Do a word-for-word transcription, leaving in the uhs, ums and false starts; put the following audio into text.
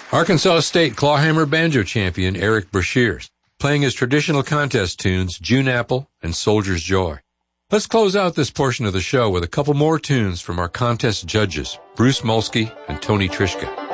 Arkansas State clawhammer banjo champion Eric Brashears, playing his traditional contest tunes June Apple and Soldier's Joy. Let's close out this portion of the show with a couple more tunes from our contest judges, Bruce Molsky and Tony Trischka.